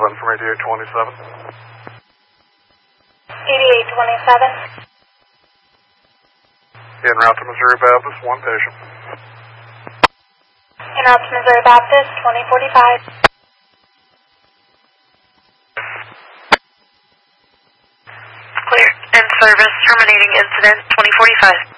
from 8827. 8827. En route to Missouri Baptist, one patient. En route to Missouri Baptist, 2045. Clear. In service, terminating incident, 2045.